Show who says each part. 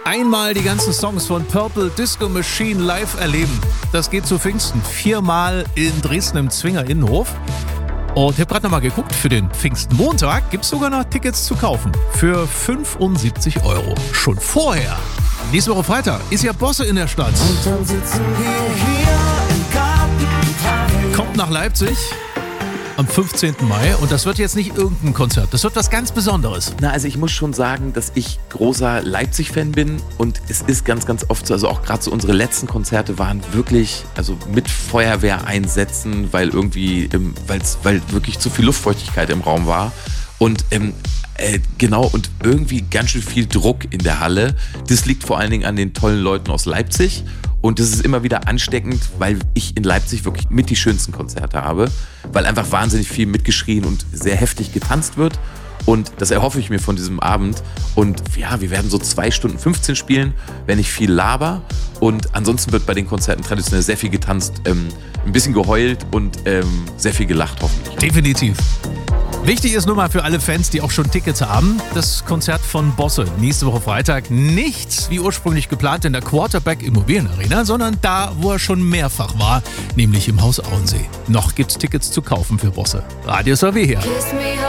Speaker 1: Einmal die ganzen Songs von Purple Disco Machine live erleben. Das geht zu Pfingsten. 4-mal in Dresden im Zwinger Innenhof. Und ich habe gerade nochmal geguckt, für den Pfingstmontag gibt es sogar noch Tickets zu kaufen. Für 75 €. Schon vorher. Nächste Woche Freitag ist ja Bosse in der Stadt.
Speaker 2: Und dann sitzen wir hier im Garten.
Speaker 1: Kommt nach Leipzig am 15. Mai und das wird jetzt nicht irgendein Konzert, das wird was ganz Besonderes.
Speaker 3: Na, also ich muss schon sagen, dass ich großer Leipzig-Fan bin und es ist ganz, ganz oft so, also auch gerade so unsere letzten Konzerte waren wirklich, also mit Feuerwehreinsätzen, weil wirklich zu viel Luftfeuchtigkeit im Raum war und genau, und irgendwie ganz schön viel Druck in der Halle. Das liegt vor allen Dingen an den tollen Leuten aus Leipzig. Und das ist immer wieder ansteckend, weil ich in Leipzig wirklich mit die schönsten Konzerte habe, weil einfach wahnsinnig viel mitgeschrien und sehr heftig getanzt wird. Und das erhoffe ich mir von diesem Abend. Und ja, wir werden so 2 Stunden 15 spielen, wenn ich viel laber. Und ansonsten wird bei den Konzerten traditionell sehr viel getanzt, ein bisschen geheult und sehr viel gelacht hoffentlich.
Speaker 1: Definitiv. Wichtig ist nur mal für alle Fans, die auch schon Tickets haben, das Konzert von Bosse nächste Woche Freitag nicht wie ursprünglich geplant in der Quarterback Immobilienarena, sondern da, wo er schon mehrfach war, nämlich im Haus Auensee. Noch gibt's Tickets zu kaufen für Bosse. Radio Salve hier.